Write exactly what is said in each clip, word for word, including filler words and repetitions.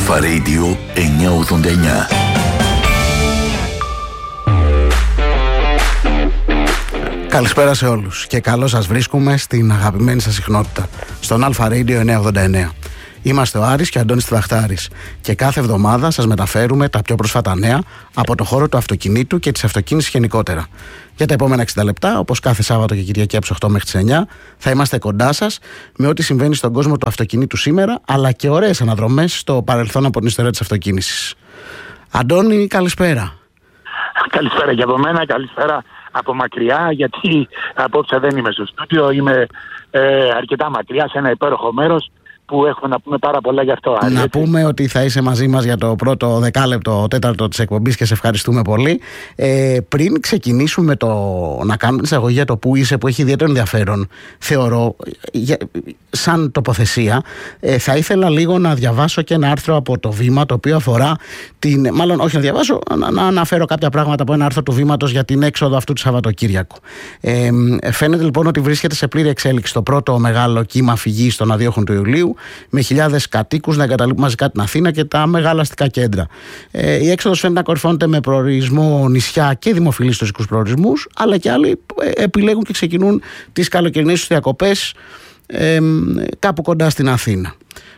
Αλφα Radio εννιακόσια ογδόντα εννιά. Καλησπέρα σε όλους και καλώς σας βρίσκουμε στην αγαπημένη σας συχνότητα, στον Αλφα Radio εννιακόσια ογδόντα εννιά. Είμαστε ο Άρης και ο Αντώνης Τιδαχτάρης και κάθε εβδομάδα σας μεταφέρουμε τα πιο πρόσφατα νέα από το χώρο του αυτοκινήτου και της αυτοκίνησης γενικότερα. Για τα επόμενα εξήντα λεπτά, όπως κάθε Σάββατο και Κυριακή από τις οκτώ μέχρι τις εννιά, θα είμαστε κοντά σας με ό,τι συμβαίνει στον κόσμο του αυτοκινήτου σήμερα, αλλά και ωραίες αναδρομές στο παρελθόν από την ιστορία της αυτοκίνησης. Αντώνη, καλησπέρα. Καλησπέρα και από μένα, καλησπέρα από μακριά, γιατί απόψε δεν είμαι στο στούντιο, είμαι ε, αρκετά μακριά σε ένα υπέροχο μέρος που έχουμε να πούμε πάρα πολλά γι' αυτό. Να έτσι. πούμε ότι θα είσαι μαζί μας για το πρώτο δεκάλεπτο, τέταρτο της εκπομπής και σε ευχαριστούμε πολύ. Ε, πριν ξεκινήσουμε με το να κάνουμε την εισαγωγή για το που είσαι, που έχει ιδιαίτερο ενδιαφέρον, θεωρώ, για, σαν τοποθεσία, ε, θα ήθελα λίγο να διαβάσω και ένα άρθρο από το Βήμα, το οποίο αφορά την. Μάλλον, όχι να διαβάσω, να, να αναφέρω κάποια πράγματα από ένα άρθρο του Βήματος για την έξοδο αυτού του Σαββατοκύριακου. Ε, φαίνεται λοιπόν ότι βρίσκεται σε πλήρη εξέλιξη το πρώτο μεγάλο κύμα φυγής των αδιόχων του Ιουλίου, με χιλιάδες κατοίκους να εγκαταλείπουν μαζικά την Αθήνα και τα μεγάλα αστικά κέντρα. Ε, η έξοδος φαίνεται να κορυφώνεται με προορισμό νησιά και δημοφιλείς τουριστικούς προορισμούς, αλλά και άλλοι επιλέγουν και ξεκινούν τις καλοκαιρινές τους διακοπές ε, κάπου κοντά στην Αθήνα.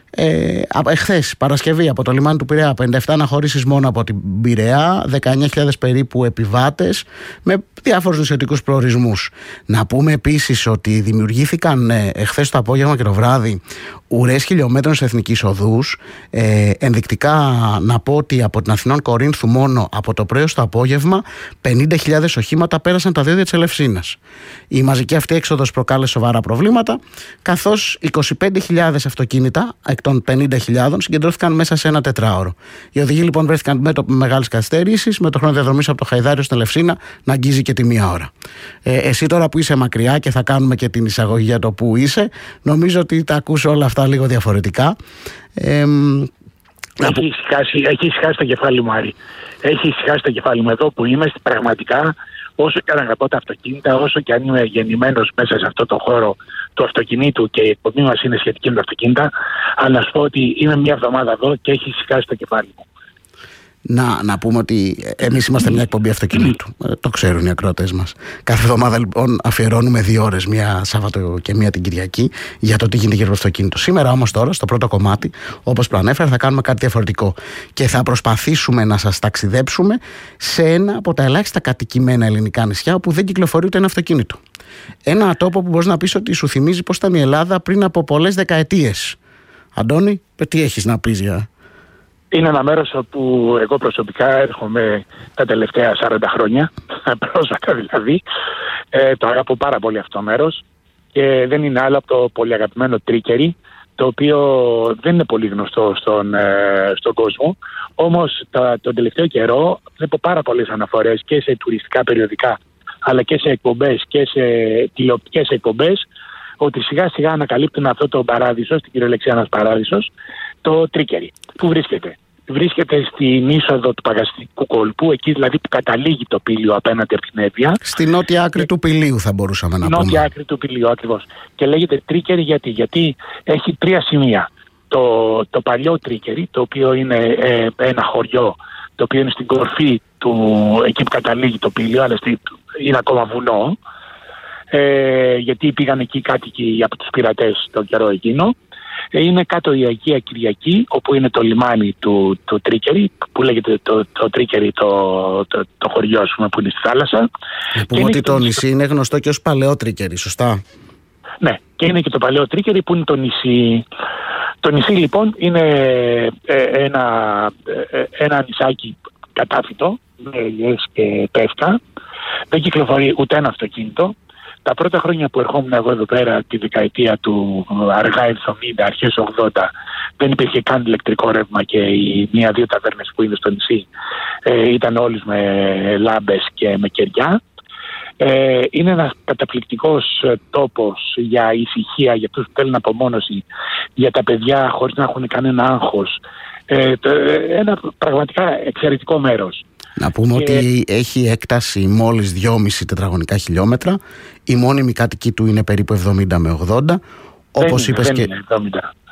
Ε, εχθές Παρασκευή από το λιμάνι του Πειραιά, πενήντα επτά αναχωρήσεις μόνο από την Πειραιά, δεκαεννιά χιλιάδες περίπου επιβάτες με διάφορους νησιωτικούς προορισμούς. Να πούμε επίσης ότι δημιουργήθηκαν ε, εχθές το απόγευμα και το βράδυ ουρές χιλιόμετρων σε εθνικής οδούς. Ε, ενδεικτικά να πω ότι από την Αθηνών Κορίνθου μόνο από το πρωί στο απόγευμα πενήντα χιλιάδες οχήματα πέρασαν τα διόδια της Ελευσίνας. Η μαζική αυτή έξοδος προκάλεσε σοβαρά προβλήματα, καθώς είκοσι πέντε χιλιάδες αυτοκίνητα εκ των πενήντα χιλιάδων συγκεντρώθηκαν μέσα σε ένα τετράωρο. Οι οδηγοί λοιπόν βρέθηκαν μέτωποι με μεγάλες καθυστερήσεις, με το χρόνο διαδρομής από το Χαϊδάριο στην Ελευσίνα να αγγίζει και τη μία ώρα. Ε, εσύ τώρα που είσαι μακριά και θα κάνουμε και την εισαγωγή για το που είσαι, νομίζω ότι τα ακούς όλα αυτά λίγο διαφορετικά. Ε, έχει, ησυχάσει, έχει ησυχάσει το κεφάλι μου, Άρη. Έχει ησυχάσει το κεφάλι μου εδώ που είμαι. Πραγματικά, όσο και αν αγαπώ τα αυτοκίνητα, όσο και αν είμαι γεννημένος μέσα σε αυτό το χώρο του αυτοκινήτου και η εκπομπή μας είναι σχετική με τα αυτοκίνητα, αλλά να σου πω ότι είμαι μια εβδομάδα εδώ και έχει ησυχάσει το κεφάλι μου. Να, να πούμε ότι εμείς είμαστε μια εκπομπή αυτοκινήτου. Το ξέρουν οι ακροατές μας. Κάθε εβδομάδα λοιπόν αφιερώνουμε δύο ώρες, μια Σάββατο και μια την Κυριακή, για το τι γίνεται γύρω από το αυτοκίνητο. Σήμερα όμως τώρα, στο πρώτο κομμάτι, όπως προανέφερα, θα κάνουμε κάτι διαφορετικό. Και θα προσπαθήσουμε να σας ταξιδέψουμε σε ένα από τα ελάχιστα κατοικημένα ελληνικά νησιά όπου δεν κυκλοφορεί ούτε ένα αυτοκίνητο. Ένα τόπο που μπορείς να πεις ότι σου θυμίζει πώς ήταν η Ελλάδα πριν από πολλές δεκαετίες. Αντώνη, τι έχεις να πεις για. Είναι ένα μέρος όπου εγώ προσωπικά έρχομαι τα τελευταία σαράντα χρόνια, πρόσφατα δηλαδή. Ε, το αγαπώ πάρα πολύ αυτό το μέρος και δεν είναι άλλο από το πολύ αγαπημένο Τρίκερι, το οποίο δεν είναι πολύ γνωστό στον, ε, στον κόσμο. Όμως τα, τον τελευταίο καιρό βλέπω πάρα πολλές αναφορές και σε τουριστικά περιοδικά, αλλά και σε εκπομπές και σε τηλεοπτικές εκπομπές, ότι σιγά σιγά ανακαλύπτουν αυτό το παράδεισο, στην κυριολεξία ένας παράδεισος, το Τρίκερι. Πού βρίσκεται? Βρίσκεται στην είσοδο του Παγαστικού κόλπου, εκεί δηλαδή που καταλήγει το Πήλιο απέναντι από την Εύβοια. Στη νότια άκρη και... του Πηλίου θα μπορούσαμε να πούμε. Νότια άκρη του Πηλίου, ακριβώς. Και λέγεται Τρίκερι γιατί, γιατί έχει τρία σημεία. Το, το παλιό Τρίκερι, το οποίο είναι ε, ένα χωριό, το οποίο είναι στην κορφή του, εκεί που καταλήγει το Πήλιο, αλλά στη, είναι ακόμα βουνό. Ε, γιατί πήγαν εκεί κάτοικοι από τους πειρατές τον καιρό εκείνο. Ε, είναι κάτω η Αγία Κυριακή, όπου είναι το λιμάνι του, του Τρίκερι, που λέγεται το, το Τρίκερι, το, το, το χωριό ας πούμε, που είναι στη θάλασσα. Να πούμε ότι το, το νησί είναι γνωστό και ως παλαιό Τρίκερι, σωστά? Ναι, και είναι και το παλαιό Τρίκερι που είναι το νησί. Το νησί λοιπόν είναι ε, ένα, ε, ένα νησάκι κατάφυτο, με ελιές και πεύκα. Δεν κυκλοφορεί ούτε ένα αυτοκίνητο. Τα πρώτα χρόνια που ερχόμουν εγώ εδώ πέρα, τη δεκαετία του αργά εβδομήντα, αρχές ογδόντα, δεν υπήρχε καν ηλεκτρικό ρεύμα και οι μία-δύο ταβέρνες που είναι στο νησί ε, ήταν όλες με λάμπες και με κεριά. Ε, είναι ένας καταπληκτικός τόπος για ησυχία, για αυτούς που θέλουν απομόνωση, για τα παιδιά χωρίς να έχουν κανένα άγχος. Ε, ένα πραγματικά εξαιρετικό μέρος. Να πούμε και... ότι έχει έκταση μόλις δυόμισι τετραγωνικά χιλιόμετρα. Η μόνιμη κάτοικοι του είναι περίπου εβδομήντα με ογδόντα. Όπως δεν είπες είναι, και... δεν είναι εβδομήντα.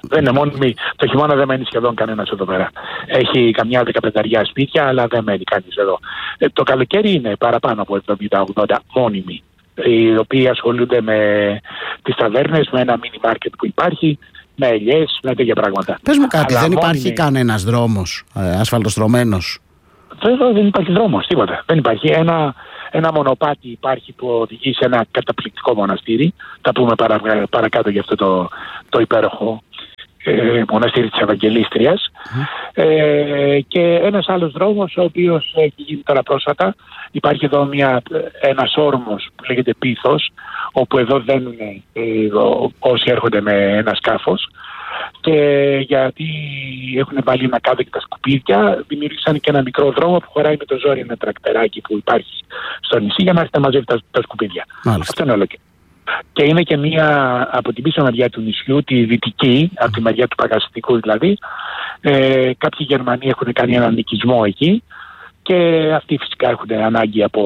Δεν είναι μόνιμη. Το χειμώνα δεν μένει σχεδόν κανένας εδώ πέρα. Έχει καμιά δεκαπενταριά σπίτια, αλλά δεν μένει κανείς εδώ. Ε, το καλοκαίρι είναι παραπάνω από εβδομήντα ογδόντα μόνιμοι, οι οποίοι ασχολούνται με τις ταβέρνες, με ένα μίνι μάρκετ που υπάρχει, με ελιές, με τέτοια πράγματα. Πες μου κάτι, αλλά δεν μόνιμοι... υπάρχει κανένας δρόμος ε, ασφαλτοστρωμένος? Εδώ δεν υπάρχει δρόμος, τίποτα. Δεν υπάρχει. Ένα, ένα μονοπάτι υπάρχει που οδηγεί σε ένα καταπληκτικό μοναστήρι. Θα πούμε παρα, παρακάτω για αυτό το, το υπέροχο ε, μοναστήρι της Ευαγγελίστριας. Mm. Ε, και ένας άλλος δρόμος, ο οποίος έχει γίνει τώρα πρόσφατα. Υπάρχει εδώ μια, ένας όρμος που λέγεται Πίθος, όπου εδώ δένουν ε, όσοι έρχονται με ένα σκάφος. Και γιατί έχουν βάλει ένα κάδο και τα σκουπίδια, δημιούργησαν και ένα μικρό δρόμο που χωράει με το ζόρι ένα τρακτεράκι που υπάρχει στο νησί για να έρθει να μαζεύει τα, τα σκουπίδια. Μάλιστα. Αυτό είναι όλο. Και είναι και μία από την πίσω μεριά του νησιού, τη δυτική, από τη μεριά του Παγαστικού δηλαδή. Ε, κάποιοι Γερμανοί έχουν κάνει έναν νοικισμό εκεί. Και αυτοί φυσικά έχουν ανάγκη από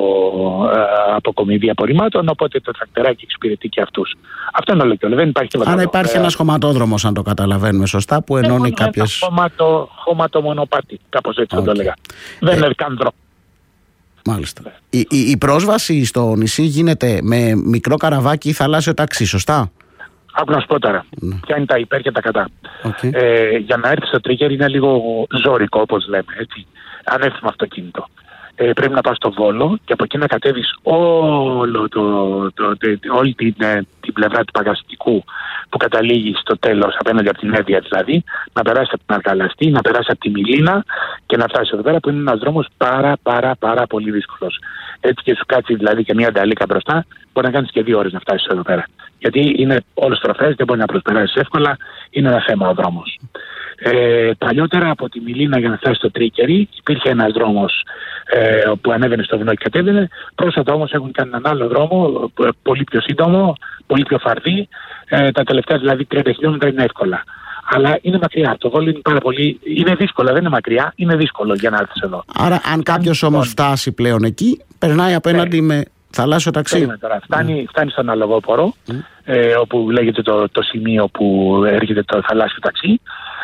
ε, αποκομιδή απορριμμάτων, οπότε το τρακτεράκι εξυπηρετεί και αυτούς. Αυτό είναι όλο και όλο. Δεν υπάρχει τίποτα. Άρα υπάρχει ε, ένας χωματόδρομος, αν το καταλαβαίνουμε σωστά, που ενώνει ε, κάποιες. Ένα χωματο, χωματομονοπάτι, κάπως έτσι okay. θα το έλεγα. Δεν ε, είναι καν δρόμο. Μάλιστα. Ε. Η, η, η πρόσβαση στο νησί γίνεται με μικρό καραβάκι ή θαλάσσιο ταξί, σωστά? Άκου να σου πω τώρα. Mm. Ποια είναι τα υπέρ και τα κατά. Okay. Ε, για να έρθει στο Τρίγερ είναι λίγο ζώρικο, όπως λέμε. Έτσι. Αν έρθει με αυτοκίνητο, ε, πρέπει να πας στο Βόλο και από εκεί να κατέβεις όλο το, το, το, το, όλη την, την πλευρά του Παγαστικού που καταλήγει στο τέλος απέναντι από την Εύβοια δηλαδή, να περάσει από την Αργαλαστή, να περάσει από τη Μιλίνα και να φτάσει εδώ πέρα που είναι ένας δρόμος πάρα πάρα πάρα πολύ δύσκολος. Έτσι και σου κάτσει δηλαδή και μια νταλίκα μπροστά, μπορεί να κάνεις και δύο ώρες να φτάσεις εδώ πέρα. Γιατί είναι όλες στροφές, δεν μπορεί να προσπεράσεις εύκολα, είναι ένα θέμα ο δρόμος. Ε, παλιότερα από τη Μιλίνα για να φτάσει στο Τρίκερι υπήρχε ένας δρόμος ε, που ανέβαινε στο βουνό και κατέβαινε. Πρόσφατα όμως έχουν κάνει έναν άλλο δρόμο, πολύ πιο σύντομο, πολύ πιο φαρδί. Ε, τα τελευταία δηλαδή τριάντα χιλιόμετρα είναι εύκολα. Αλλά είναι μακριά. Το Βόλο είναι πάρα πολύ. Είναι δύσκολο, δεν είναι μακριά, είναι δύσκολο για να έρθει εδώ. Άρα, αν κάποιος όμως φτάσει πλέον εκεί, περνάει απέναντι ναι. με θαλάσσιο ταξί. Τώρα. Φτάνει, mm. φτάνει στον Αλογόπορο, mm. ε, όπου λέγεται το, το σημείο που έρχεται το θαλάσσιο ταξί.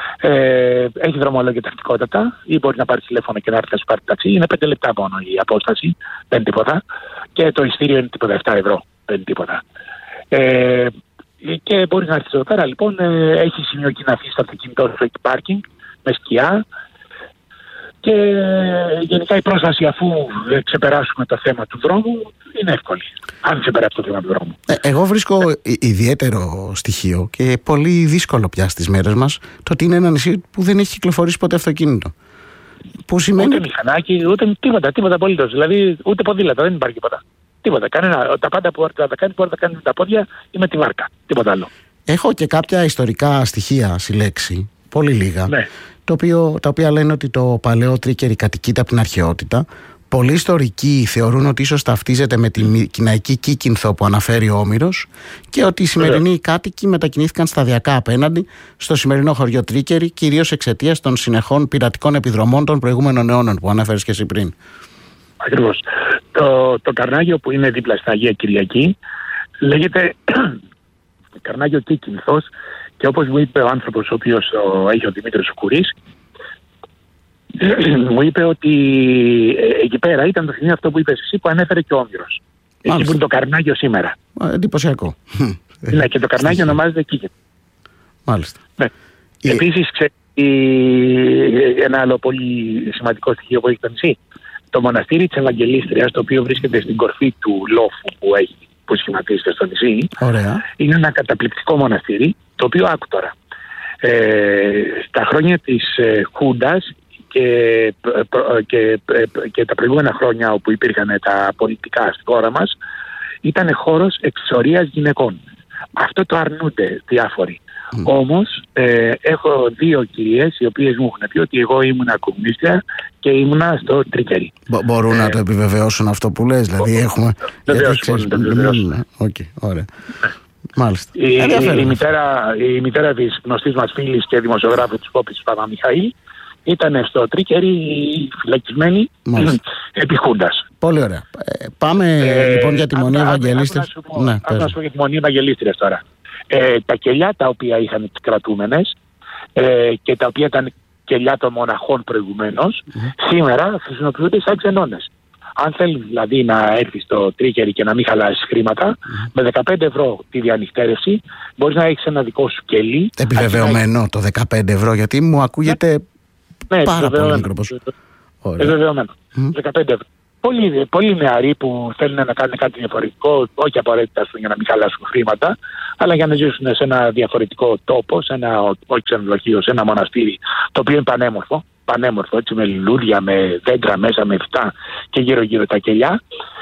Ε, έχει δρομολόγια τακτικότατα ή μπορεί να πάρει τηλέφωνο και να έρθει να σου πάρει ταξί. Είναι πέντε λεπτά μόνο η απόσταση, δεν είναι τίποτα. Και το ειστήριο είναι τίποτα, επτά ευρώ, δεν είναι τίποτα. Ε, και μπορεί να έρθει εδώ πέρα λοιπόν. Ε, έχει σημείο εκεί να αφήσει το αυτοκίνητό σου εκεί πάρκινγκ με σκιά. Και γενικά η πρόσβαση, αφού ξεπεράσουμε το θέμα του δρόμου, είναι εύκολη. Αν ξεπεράσει το θέμα του δρόμου. Ε, εγώ βρίσκω ιδιαίτερο στοιχείο και πολύ δύσκολο πια στις μέρες μας το ότι είναι ένα νησί που δεν έχει κυκλοφορήσει ποτέ αυτοκίνητο. Που σημαίνει... Ούτε μηχανάκι, ούτε τίποτα, τίποτα απολύτως. Δηλαδή ούτε ποδήλατα, δεν υπάρχει τίποτα. Τίποτα. Κανένα, τα πάντα που μπορεί να τα κάνει, μπορεί να τα κάνει με τα πόδια ή με τη βάρκα. Τίποτα άλλο. Έχω και κάποια ιστορικά στοιχεία συλλέξει, πολύ λίγα. Ναι. Το οποίο, τα οποία λένε ότι το παλαιό Τρίκερι κατοικείται από την αρχαιότητα. Πολλοί ιστορικοί θεωρούν ότι ίσως ταυτίζεται με την Κιναϊκή Κίκινθο που αναφέρει ο Όμηρος και ότι οι σημερινοί κάτοικοι μετακινήθηκαν σταδιακά απέναντι στο σημερινό χωριό Τρίκερι, κυρίως εξαιτίας των συνεχών πειρατικών επιδρομών των προηγούμενων αιώνων που αναφέρεις και εσύ πριν. Ακριβώς. Το, το καρνάγιο που είναι δίπλα στην Αγία Κυριακή λέγεται καρνάγιο Κίκινθος. Και όπως μου είπε ο άνθρωπος ο οποίος ο, έχει ο Δημήτρης Κουρής, μου είπε ότι εκεί πέρα ήταν το σημείο αυτό που είπες εσύ που ανέφερε και ο Όμηρος. Εκεί που είναι το καρνάγιο σήμερα. Εντυπωσιακό. Ναι, και το καρνάγιο ονομάζεται Κίκεν. Μάλιστα. Ναι. Ε... Επίσης, ξέρει ένα άλλο πολύ σημαντικό στοιχείο που έχει το νησί. Το μοναστήρι της Ευαγγελίστριας, το οποίο βρίσκεται στην κορφή του λόφου που έχει, που σχηματίζεται στο νησί. Ωραία. Είναι ένα καταπληκτικό μοναστήρι, το οποίο άκου τώρα. Ε, στα χρόνια της ε, Χούντας και, και, και, και τα προηγούμενα χρόνια όπου υπήρχαν τα πολιτικά στη χώρα μας, ήταν χώρος εξορίας γυναικών. Αυτό το αρνούνται διάφοροι. Mm. Όμως ε, έχω δύο κυρίες οι οποίες μου έχουν πει ότι εγώ ήμουνα κομμουνίστρια και ήμουνα στο Τρίκερι. Μπο- μπορούν ε, να το επιβεβαιώσουν αυτό που λες, δηλαδή έχουμε... Βεβαίως μπορούν να το επιβεβαιώσουν. Οκ, ωραία. Μάλιστα. Η, η, η, μητέρα, η μητέρα της γνωστής μας φίλης και δημοσιογράφου της Πόπης Παπαμιχαήλ ήταν στο Τρίκερι φυλακισμένη επί Χούντας. Πολύ ωραία. Ε, πάμε ε, λοιπόν για τη Μονή Ευαγγελίστριας. Αν να σου πω για τη Μονή Ευαγγελίστριας τώρα. Ε, τα κελιά τα οποία είχαν τις κρατούμενες ε, και τα οποία ήταν κελιά των μοναχών προηγουμένως, mm-hmm. σήμερα χρησιμοποιούνται σαν ξενώνες. Αν θέλει δηλαδή να έρθει στο τρίκερι και να μην χαλάσει χρήματα, mm. με δεκαπέντε ευρώ τη διανυκτέρευση μπορείς να έχεις ένα δικό σου κελί. Επιβεβαιωμένο να... το δεκαπέντε ευρώ, γιατί μου ακούγεται ναι. πάρα ναι, πολύ μικρό ποσό. Επιβεβαιωμένο. Mm. δεκαπέντε ευρώ. Πολύ, πολύ νεαροί που θέλουν να κάνουν κάτι διαφορετικό, όχι απαραίτητα για να μην χαλάσουν χρήματα, αλλά για να ζήσουν σε ένα διαφορετικό τόπο, σε ένα όχι ξενοδοχείο, σε ένα μοναστήρι, το οποίο είναι πανέμορφο. Πανέμορφο, έτσι, με λουλούδια, με δέντρα μέσα, με φυτά και γύρω-γύρω τα κελιά.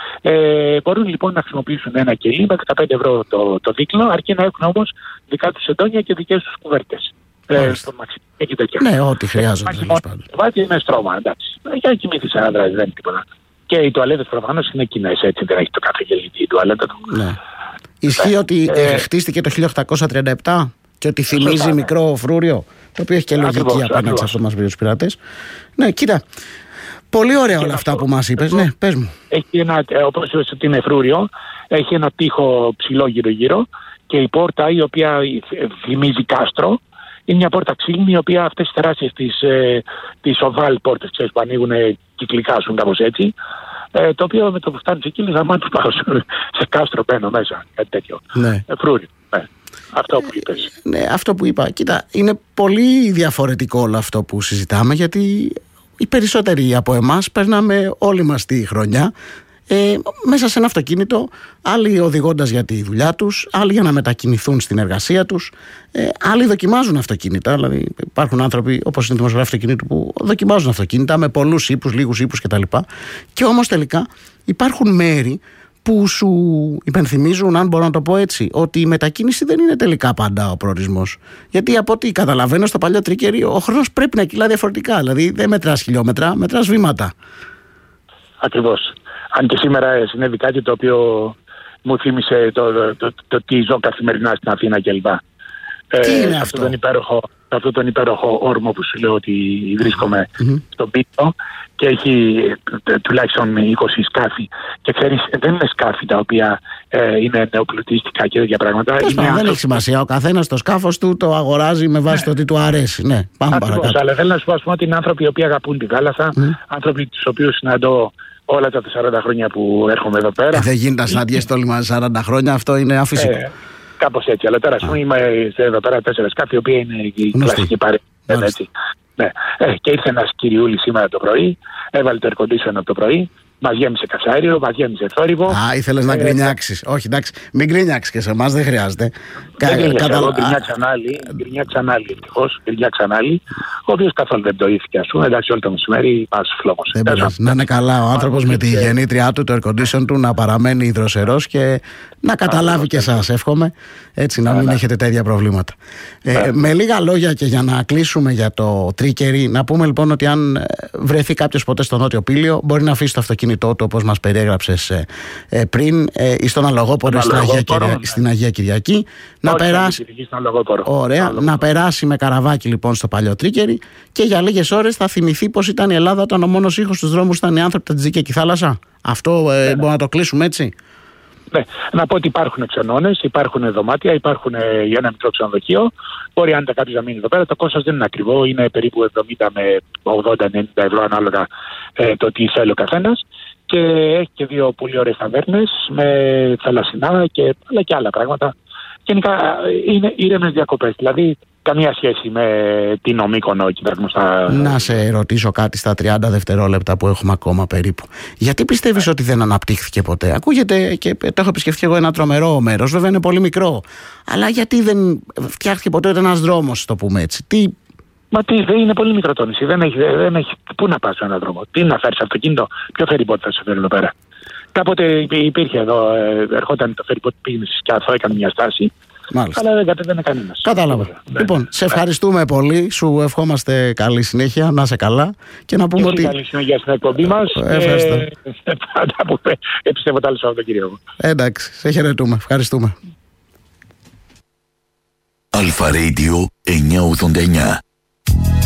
Ε, μπορούν λοιπόν να χρησιμοποιήσουν ένα κελί με δεκαπέντε ευρώ το, το δίκλο, αρκεί να έχουν όμως δικά τους εντόνια και δικές τους κουβέρτες. Ε, στο μαξί, ναι, ό,τι χρειάζονται. Το βάζει είναι στρώμα, εντάξει. Για να κοιμήθεις ένα βράδυ, δεν είναι τίποτα. Και οι τουαλέτες προφανώς είναι κοινές, έτσι, δεν έχει το κάθε κελί η τουαλέτα του. Ναι. Ισχύει ότι ε, χτίστηκε το χίλια οκτακόσια τριάντα επτά και ότι θυμίζει σωστά, μικρό ναι. φρούριο, το οποίο έχει και λογική ακριβώς, απέναντι σε αυτό που μας πει τους πειρατές. Ναι, κοίτα, πολύ ωραία όλα αυτά που μας είπες. Ναι, πες μου. Έχει ένα, όπως είπες ότι είναι φρούριο, έχει ένα τοίχο ψηλό γύρω-γύρω και η πόρτα η οποία θυμίζει κάστρο είναι μια πόρτα ξύλινη, η οποία αυτές τις τεράστιες τις, ε, τις οβάλ πόρτες, ξέρεις, που ανοίγουν κυκλικάσουν κάπως έτσι, ε, το οποίο με το που φτάνεις εκεί λέει αμά του πάω σε κάστρο μπαίνω μέσα, κάτι τέτοιο. Ναι. Ε, φρούριο, ναι. Αυτό που είπες. Ναι, αυτό που είπα. Κοίτα, είναι πολύ διαφορετικό όλο αυτό που συζητάμε, γιατί οι περισσότεροι από εμάς περνάμε όλη μας τη χρονιά ε, μέσα σε ένα αυτοκίνητο, άλλοι οδηγώντας για τη δουλειά τους, άλλοι για να μετακινηθούν στην εργασία τους, ε, άλλοι δοκιμάζουν αυτοκίνητα. Δηλαδή υπάρχουν άνθρωποι, όπως είναι η δημοσιογράφη αυτοκινήτου, που δοκιμάζουν αυτοκίνητα με πολλούς ύπους, λίγους ύπους κτλ. Και όμως τελικά υπάρχουν μέρη που σου υπενθυμίζουν, αν μπορώ να το πω έτσι, ότι η μετακίνηση δεν είναι τελικά πάντα ο προορισμός. Γιατί από ό,τι καταλαβαίνω στο παλιό τρίκερι, ο χρόνος πρέπει να κυλά διαφορετικά. Δηλαδή δεν μετράς χιλιόμετρα, μετράς βήματα. Ακριβώς. Αν και σήμερα συνέβη κάτι το οποίο μου θύμισε το, το, το, το τι ζω καθημερινά στην Αθήνα κλπ. Τι ε, είναι αυτό? αυτό? Τον υπέροχο, αυτό τον υπέροχο όρμο που σου λέω ότι βρίσκομαι mm-hmm. στον πίθο και έχει τουλάχιστον είκοσι σκάφη. Και ξέρεις, δεν είναι σκάφη τα οποία ε, είναι νεοπλουτίστικα και τέτοια πράγματα. Είναι δεν άνθρωποι... έχει σημασία. Ο καθένας το σκάφος του το αγοράζει με βάση ναι. το τι του αρέσει. Ναι, πάμε ακριβώς, παρακάτω. Αλλά θέλω να σου πω, ας πούμε, ότι είναι άνθρωποι οι οποίοι αγαπούν τη θάλασσα, mm. άνθρωποι τους οποίους συναντώ όλα τα σαράντα χρόνια που έρχομαι εδώ πέρα. Ε, δεν γίνεται να συναντιέστε όλοι μαζί σαράντα χρόνια, αυτό είναι αφύσικο. Ε, κάπως έτσι. Αλλά τώρα, ας πούμε, είμαι εδώ πέρα τέσσερα σκάφη, οι οποίοι είναι η κλασική παρέα. Ναι. Ε, και ήρθε ένας κυριούλης σήμερα το πρωί, έβαλε το air condition από το πρωί, μας γέμισε καυσάριο, μας γέμισε θόρυβο. Α, ήθελες να γκρινιάξεις. Όχι, εντάξει, μην γκρινιάξεις και σε εμάς, δεν χρειάζεται. Δεν γκρινιάξα, εγώ γκρινιάξαν άλλοι, γκρινιάξαν άλλοι ευτυχώς, γκρινιάξαν άλλοι, ο οποίος καθόλου δεν το ήθηκε, ας πούμε, εντάξει, όλο το μεσημέρι μας φλόγωσε. Δεν πειράζει. Να είναι καλά ο άνθρωπος με τη γεννήτριά του, το air condition του, να παραμένει υδροσερός και να καταλάβει και εσάς, εύχομαι, έτσι να μην έχετε τέτοια προβλήματα. Ε, με λίγα λόγια και για να κλείσουμε για το τρίκερι, να πούμε λοιπόν ότι αν βρεθεί κάποιος ποτέ στο Νότιο Πήλιο, μπορεί να αφήσει το αυτοκίνητό του όπως μας περιέγραψες ε, ε, πριν, ε, στον Αλογόπορο, στην, Αγία Κυρια... στην Αγία Κυριακή. Να περάσει... Ωραία, να περάσει με καραβάκι λοιπόν στο παλιό τρίκερι και για λίγες ώρες θα θυμηθεί πως ήταν η Ελλάδα όταν ο μόνος ήχος στους δρόμους ήταν οι άνθρωποι, τα τζίκια και η θάλασσα. Αυτό ε, ναι, μπορούμε να το κλείσουμε έτσι. Ναι, να πω ότι υπάρχουν ξενώνες, υπάρχουν δωμάτια, υπάρχουν για ένα μικρό ξενοδοχείο. Μπορεί αν τα κάποιος να μείνει εδώ πέρα, το κόστος δεν είναι ακριβό, είναι περίπου εβδομήντα με ογδόντα ενενήντα ευρώ ανάλογα ε, το τι θέλει ο καθένας. Και έχει και δύο πολύ ωραίες ταβέρνες με θαλασσινά και, αλλά και άλλα πράγματα. Γενικά είναι ήρεμες διακοπές, δηλαδή καμία σχέση με την Ομίκονο εκεί πέρα στα... Να σε ρωτήσω κάτι στα τριάντα δευτερόλεπτα που έχουμε ακόμα περίπου. Γιατί πιστεύεις yeah. ότι δεν αναπτύχθηκε ποτέ? Ακούγεται και το έχω επισκεφτεί εγώ ένα τρομερό μέρος, βέβαια είναι πολύ μικρό. Αλλά γιατί δεν φτιάχτηκε ποτέ ένας δρόμος, το πούμε έτσι? Τι... Μα τι, δεν είναι πολύ μικρό το νησί, δεν έχει, δεν έχει... Πού να πας σε έναν δρόμο, τι να φέρεις αυτοκίνητο, ποιο φεριμπότ θα σε φέρει εδώ πέρα? Κάποτε υπήρχε εδώ, ερχόταν το φεριμπότ, πήγαινε στη Σκιάθο, έκανε μια στάση. Μάλιστα. Αλλά δεν κατέβαινε κανένας. Κατάλαβα. Ναι. Λοιπόν, σε ευχαριστούμε ναι. πολύ. Σου ευχόμαστε καλή συνέχεια. Να είσαι καλά. Και να πούμε και ότι. Καλή συνέχεια στην εκπομπή μας. Ευχαριστώ. Πάντα που επιστεύω το άλλο Σαββατοκύριακο. Εντάξει, σε χαιρετούμε. Ευχαριστούμε. Αλφα Radio εννιακόσια ογδόντα εννιά.